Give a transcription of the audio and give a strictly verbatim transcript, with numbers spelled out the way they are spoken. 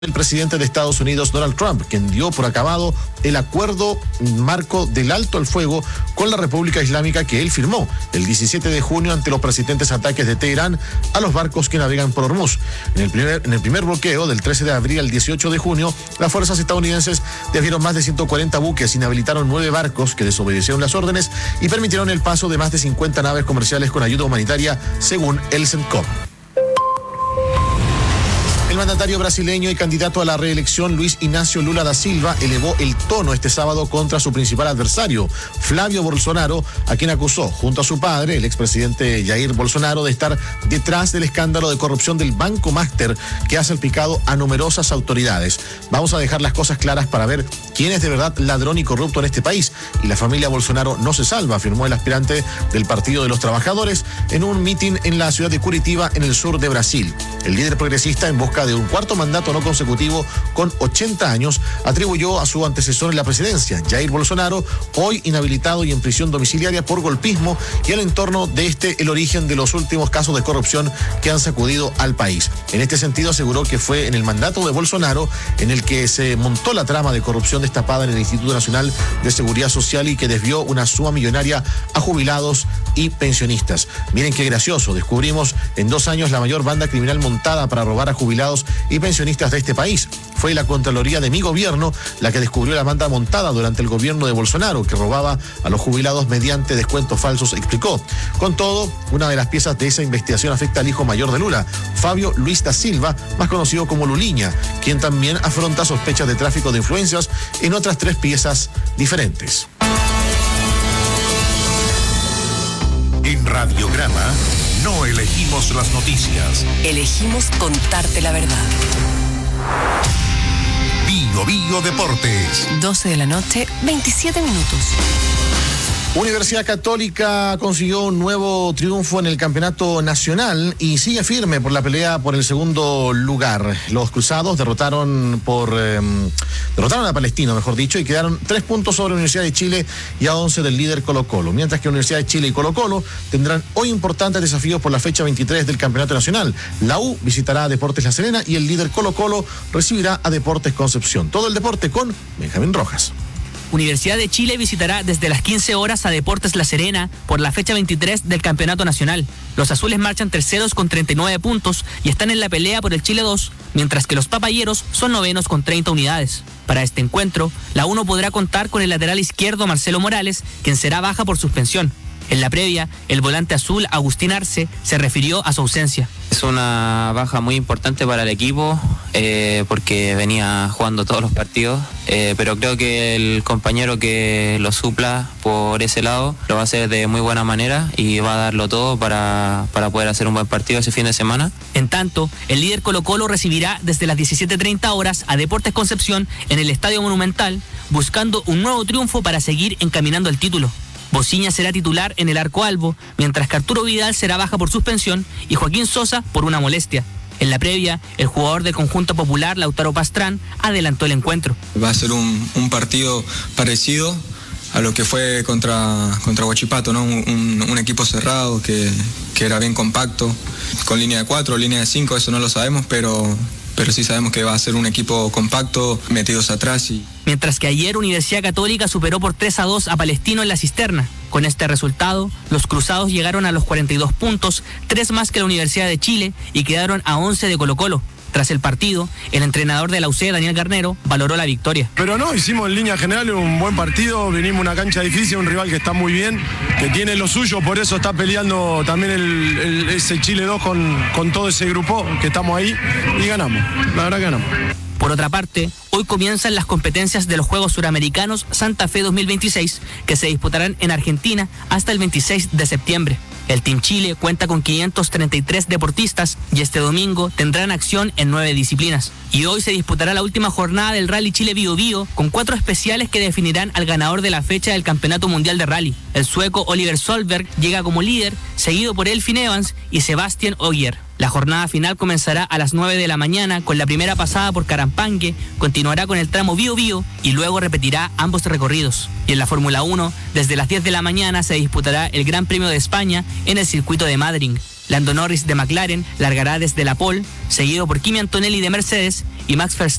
El presidente de Estados Unidos, Donald Trump, quien dio por acabado el acuerdo marco del alto al fuego con la República Islámica que él firmó el diecisiete de junio ante los persistentes ataques de Teherán a los barcos que navegan por Hormuz. En el primer, en el primer bloqueo del trece de abril al dieciocho de junio, las fuerzas estadounidenses desviaron más de ciento cuarenta buques, inhabilitaron nueve barcos que desobedecieron las órdenes y permitieron el paso de más de cincuenta naves comerciales con ayuda humanitaria, según el CENTCOM. El mandatario brasileño y candidato a la reelección, Luis Ignacio Lula da Silva, elevó el tono este sábado contra su principal adversario, Flavio Bolsonaro, a quien acusó, junto a su padre, el expresidente Jair Bolsonaro, de estar detrás del escándalo de corrupción del Banco Master que ha salpicado a numerosas autoridades. Vamos a dejar las cosas claras para ver quién es de verdad ladrón y corrupto en este país. Y la familia Bolsonaro no se salva, afirmó el aspirante del Partido de los Trabajadores en un mitin en la ciudad de Curitiba, en el sur de Brasil. El líder progresista, en busca de un cuarto mandato no consecutivo con ochenta años, atribuyó a su antecesor en la presidencia, Jair Bolsonaro, hoy inhabilitado y en prisión domiciliaria por golpismo, y al entorno de este el origen de los últimos casos de corrupción que han sacudido al país. En este sentido, aseguró que fue en el mandato de Bolsonaro en el que se montó la trama de corrupción destapada en el Instituto Nacional de Seguridad Social y que desvió una suma millonaria a jubilados y pensionistas. Miren qué gracioso, descubrimos en dos años la mayor banda criminal montada para robar a jubilados y pensionistas de este país. Fue la Contraloría de mi gobierno la que descubrió la banda montada durante el gobierno de Bolsonaro, que robaba a los jubilados mediante descuentos falsos, explicó. Con todo, una de las piezas de esa investigación afecta al hijo mayor de Lula, Fabio Luis da Silva, más conocido como Luliña, quien también afronta sospechas de tráfico de influencias en otras tres piezas diferentes. En Radiograma no elegimos las noticias. Elegimos contarte la verdad. Bio Bio Deportes. doce de la noche, veintisiete minutos. Universidad Católica consiguió un nuevo triunfo en el campeonato nacional y sigue firme por la pelea por el segundo lugar. Los cruzados derrotaron por eh, derrotaron a Palestino, mejor dicho, y quedaron tres puntos sobre la Universidad de Chile y a once del líder Colo Colo. Mientras que Universidad de Chile y Colo Colo tendrán hoy importantes desafíos por la fecha veintitrés del campeonato nacional. La U visitará a Deportes La Serena y el líder Colo Colo recibirá a Deportes Concepción. Todo el deporte con Benjamín Rojas. Universidad de Chile visitará desde las quince horas a Deportes La Serena por la fecha veintitrés del Campeonato Nacional. Los azules marchan terceros con treinta y nueve puntos y están en la pelea por el Chile dos, mientras que los papayeros son novenos con treinta unidades. Para este encuentro, la U no podrá contar con el lateral izquierdo Marcelo Morales, quien será baja por suspensión. En la previa, el volante azul Agustín Arce se refirió a su ausencia. Es una baja muy importante para el equipo eh, porque venía jugando todos los partidos, eh, pero creo que el compañero que lo supla por ese lado lo va a hacer de muy buena manera y va a darlo todo para, para poder hacer un buen partido ese fin de semana. En tanto, el líder Colo Colo recibirá desde las diecisiete treinta horas a Deportes Concepción en el Estadio Monumental, buscando un nuevo triunfo para seguir encaminando el título. Bociña será titular en el arco albo, mientras que Arturo Vidal será baja por suspensión y Joaquín Sosa por una molestia. En la previa, el jugador del conjunto popular, Lautaro Pastrán, adelantó el encuentro. Va a ser un, un partido parecido a lo que fue contra, contra Huachipato, ¿no? Un, un, un equipo cerrado que, que era bien compacto, con línea de cuatro, línea de cinco, eso no lo sabemos, pero... pero sí sabemos que va a ser un equipo compacto, metidos atrás. Y... Mientras que ayer Universidad Católica superó por tres a dos a Palestino en la Cisterna. Con este resultado, los cruzados llegaron a los cuarenta y dos puntos, tres más que la Universidad de Chile, y quedaron a once de Colo Colo. Tras el partido, el entrenador de la U C, Daniel Garnero, valoró la victoria. Pero no, hicimos en línea general un buen partido, venimos a una cancha difícil, un rival que está muy bien, que tiene lo suyo, por eso está peleando también el, el, ese Chile dos con, con todo ese grupo que estamos ahí y ganamos, la verdad que ganamos. Por otra parte, hoy comienzan las competencias de los Juegos Suramericanos Santa Fe dos mil veintiséis, que se disputarán en Argentina hasta el veintiséis de septiembre. El Team Chile cuenta con quinientos treinta y tres deportistas y este domingo tendrán acción en nueve disciplinas. Y hoy se disputará la última jornada del Rally Chile Bio Bio, con cuatro especiales que definirán al ganador de la fecha del Campeonato Mundial de Rally. El sueco Oliver Solberg llega como líder, seguido por Elfyn Evans y Sebastian Ogier. La jornada final comenzará a las nueve de la mañana con la primera pasada por Carampangue, continuará con el tramo Bio Bio y luego repetirá ambos recorridos. Y en la Fórmula uno, desde las diez de la mañana se disputará el Gran Premio de España en el circuito de Madrid. Lando Norris de McLaren largará desde la pole, seguido por Kimi Antonelli de Mercedes y Max Verstappen